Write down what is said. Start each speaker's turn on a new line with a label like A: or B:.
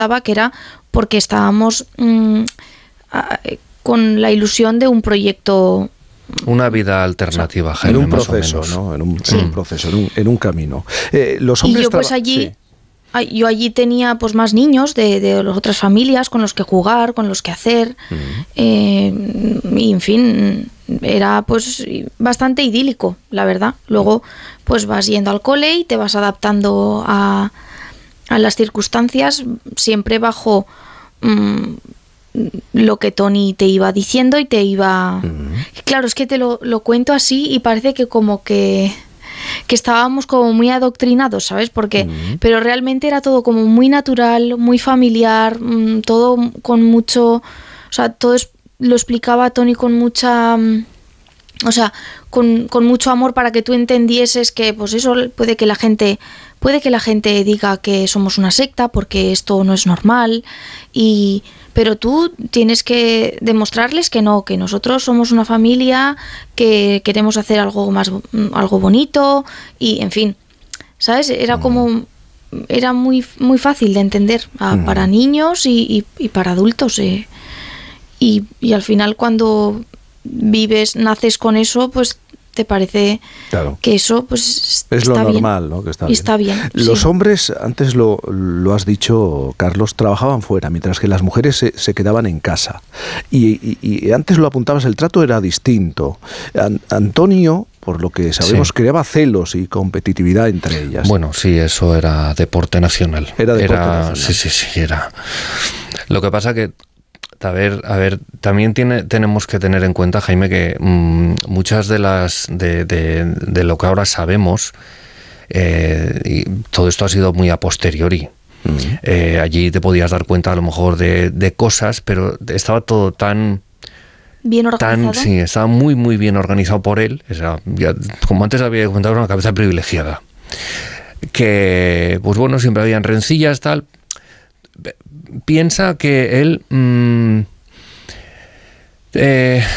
A: que era porque estábamos con la ilusión de un proyecto.
B: Una vida alternativa, Jaime,
C: en un
B: más
C: proceso,
B: o menos.
C: ¿no? En un proceso, en un camino. Los hombres
A: y yo pues allí... Sí. Yo allí tenía pues más niños de las otras familias con los que jugar, con los que hacer, y en fin, era pues bastante idílico, la verdad. Luego pues vas yendo al cole y te vas adaptando a las circunstancias, siempre bajo lo que Tony te iba diciendo y te iba... Claro, es que te lo cuento así y parece que como que estábamos como muy adoctrinados, ¿sabes? Porque pero realmente era todo como muy natural, muy familiar, todo con mucho, o sea, todo lo explicaba Tony con mucha, o sea, con mucho amor para que tú entendieses que pues eso puede que la gente diga que somos una secta porque esto no es normal, pero tú tienes que demostrarles que no, que nosotros somos una familia, que queremos hacer algo bonito y, en fin, ¿sabes? Era muy muy fácil de entender para niños y para adultos. Y al final cuando naces con eso, pues te parece que eso pues
C: es
A: está
C: lo normal, ¿no? Que
A: está bien.
C: Los
A: sí.
C: hombres, antes lo has dicho, Carlos, trabajaban fuera, mientras que las mujeres se quedaban en casa. Y antes lo apuntabas, el trato era distinto. Antonio, por lo que sabemos, creaba celos y competitividad entre ellas.
B: Bueno, sí, eso era deporte nacional.
C: Era deporte nacional.
B: Sí, era. Lo que pasa que a ver, también tenemos que tener en cuenta, Jaime, que muchas de lo que ahora sabemos, y todo esto ha sido muy a posteriori. Allí te podías dar cuenta a lo mejor de cosas, pero estaba todo tan
A: bien organizado.
B: Sí, estaba muy muy bien organizado por él. Como antes había comentado, una cabeza privilegiada. Que, pues bueno, siempre habían rencillas, tal. Piensa que él